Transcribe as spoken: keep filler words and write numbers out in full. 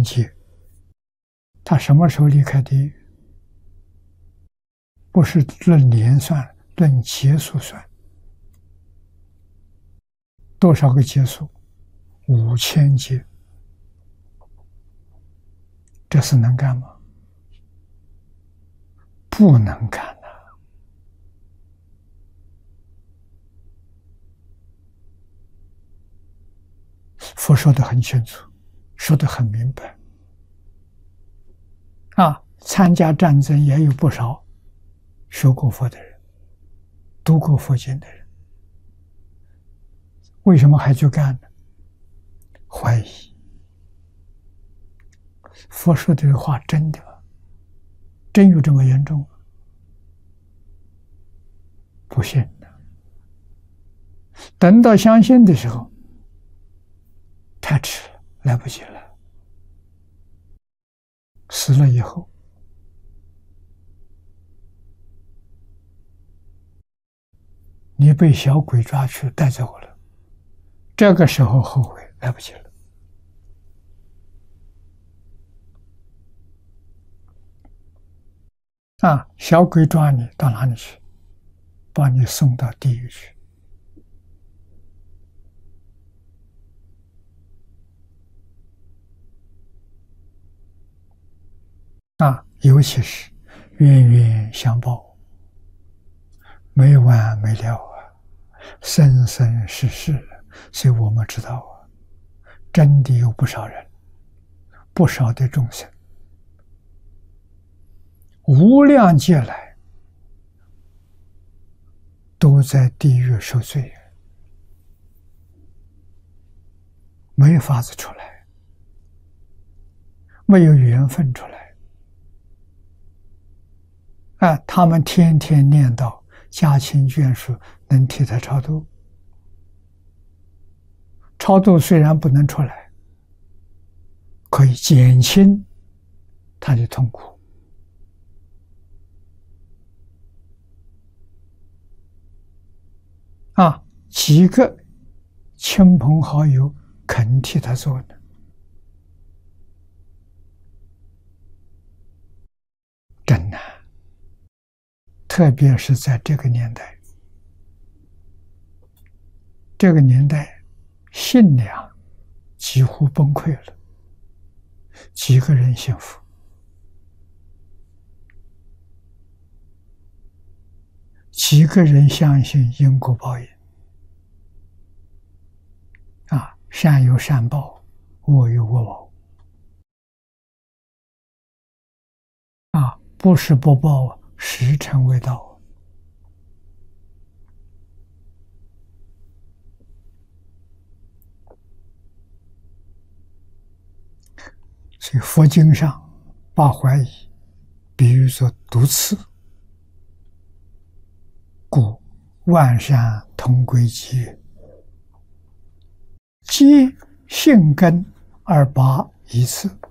天劫，他什么时候离开地狱？不是论年算，论劫数算。多少个劫数？五千劫。这事能干吗？不能干呐、啊！佛说得很清楚，说得很明白。啊，参加战争也有不少学过佛的人，读过佛经的人，为什么还去干呢？怀疑佛说这个话真的吗？真有这么严重吗？不信的。等到相信的时候，太迟了，来不及了。死了以后，你被小鬼抓去带走了，这个时候后悔来不及了。啊，小鬼抓你到哪里去？把你送到地狱去。啊，尤其是冤冤相报，没完没了啊，生生世世。所以我们知道啊，真的有不少人，不少的众生，无量劫来都在地狱受罪，没法子出来，没有缘分出来。啊，他们天天念叨家亲眷属能替他超度，超度虽然不能出来，可以减轻他的痛苦。啊，几个亲朋好友肯替他做的，真难。特别是在这个年代，这个年代信仰几乎崩溃了，几个人幸福？几个人相信因果报应？啊，善有善报，恶有恶报。啊，不是不报，时辰未到。所以佛经上把怀疑比喻作毒刺，故万善同归极乐，皆性根而拔一刺。